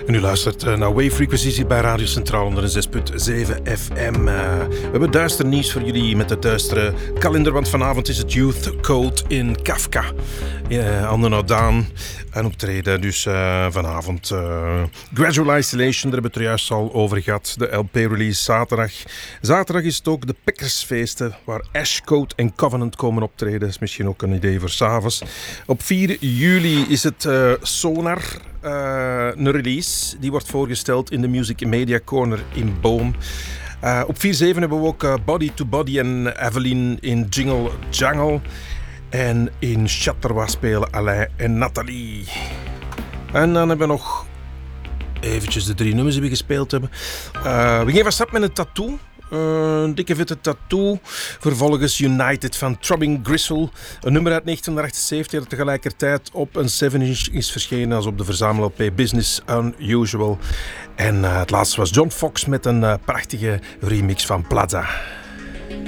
En u luistert naar Wave Frequencies hier bij Radio Centraal onder een 6.7 FM. We hebben duister nieuws voor jullie met de duistere kalender, want vanavond is het Youth Code in Kafka. Ander Nodaan, een optreden dus vanavond. Gradual Isolation, daar hebben we het er juist al over gehad. De LP-release zaterdag. Zaterdag is het ook de Packersfeesten, waar Ashcode en Covenant komen optreden. Dat is misschien ook een idee voor 's avonds. Op 4 juli is het Sonar, een release. Die wordt voorgesteld in de Music Media Corner in Boom. Op 4/7 hebben we ook Body to Body en Evelyn in Jingle Jangle. En in Chatterwa spelen Alain en Nathalie. En dan hebben we nog eventjes de 3 nummers die we gespeeld hebben. We gaan van start met een tattoo. Een dikke vette tattoo. Vervolgens United van Throbbing Gristle. Een nummer uit 1978 dat tegelijkertijd op een 7-inch is verschenen als op de verzamel-LP Business Unusual. En het laatste was John Fox met een prachtige remix van Plaza.